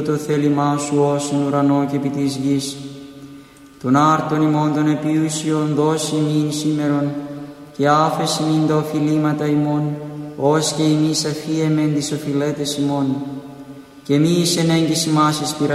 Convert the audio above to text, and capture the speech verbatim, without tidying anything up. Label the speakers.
Speaker 1: το θέλημά σου όσον ουρανό και επί της γης. Τον άρτον ημών των επίουσιων δώσει μην σήμερον, και άφεση μην τα οφειλήματα ημών, ως και εμείς αφίεμεν τις οφειλέτες ημών. Και μη εις ενέγγις ημάς εις